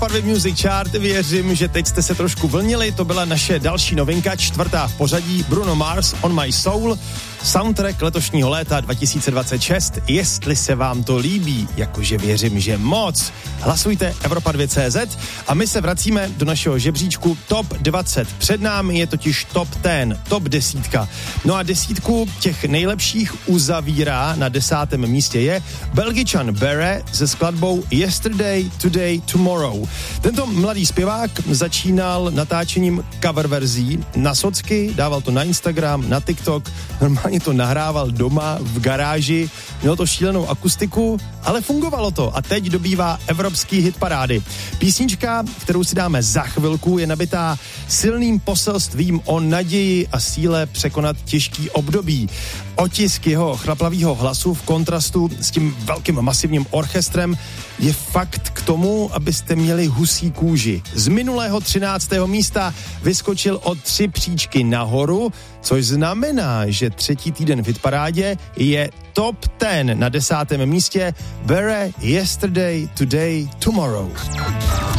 Party Music Chart. Věřím, že teď jste se trošku vlnili. To byla naše další novinka, 4. v pořadí, Bruno Mars, On My Soul, soundtrack letošního léta 2026. Jestli se vám to líbí, jakože věřím, že moc, hlasujte Evropa2.cz a my se vracíme do našeho žebříčku Top 20. Před námi je totiž Top 10, Top 10. No a 10 těch nejlepších uzavírá na 10. místě je Belgičan Bere se skladbou Yesterday, Today, Tomorrow. Tento mladý zpěvák začínal natáčením cover verzí na socky, dával to na Instagram, na TikTok, normálně to nahrával doma v garáži, mělo to šílenou akustiku, ale fungovalo to a teď dobývá evropský hitparády. Písnička, kterou si dáme za chvilku, je nabitá silným poselstvím o naději a síle překonat těžký období. Otisk jeho chlaplavýho hlasu v kontrastu s tím velkým masivním orchestrem je fakt k tomu, abyste měli husí kůži. Z minulého 13. místa vyskočil o 3 příčky nahoru, což znamená, že 3. týden v hitparádě je Top 10 na 10. místě Bere Yesterday, Today, Tomorrow.